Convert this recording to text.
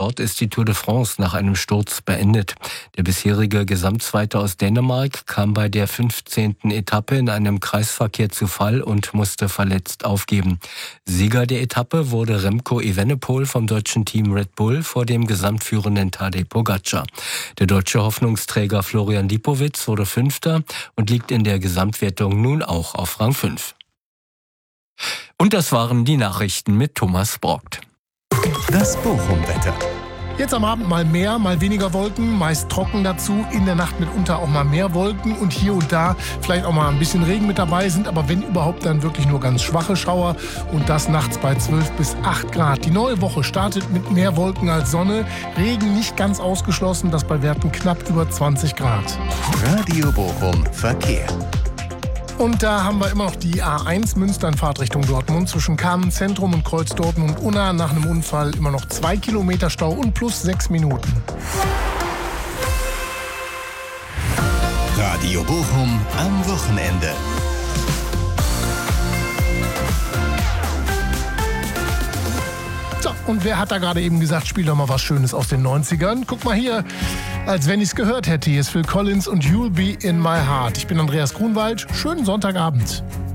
Dort ist die Tour de France nach einem Sturz beendet. Der bisherige Gesamtzweite aus Dänemark kam bei der 15. Etappe in einem Kreisverkehr zu Fall und musste verletzt aufgeben. Sieger der Etappe wurde Remco Evenepoel vom deutschen Team Red Bull vor dem gesamtführenden Tadej Pogačar. Der deutsche Hoffnungsträger Florian Lipowitz wurde Fünfter und liegt in der Gesamtwertung nun auch auf Rang 5. Und das waren die Nachrichten mit Thomas Brockt. Das Bochum-Wetter. Jetzt am Abend mal mehr, mal weniger Wolken, meist trocken dazu. In der Nacht mitunter auch mal mehr Wolken und hier und da vielleicht auch mal ein bisschen Regen mit dabei, sind aber wenn überhaupt dann wirklich nur ganz schwache Schauer und das nachts bei 12 bis 8 Grad. Die neue Woche startet mit mehr Wolken als Sonne, Regen nicht ganz ausgeschlossen, das bei Werten knapp über 20 Grad. Radio Bochum Verkehr. Und da haben wir immer noch die A1 Münster in Fahrtrichtung Dortmund zwischen Kamen Zentrum und Kreuz Dortmund-Unna. Nach einem Unfall immer noch 2 Kilometer Stau und plus 6 Minuten. Radio Bochum am Wochenende. So, und wer hat da gerade eben gesagt, spiel doch mal was Schönes aus den 90ern? Guck mal hier, als wenn ich's gehört hätte. Hier ist Phil Collins und You'll Be in My Heart. Ich bin Andreas Grunwald. Schönen Sonntagabend.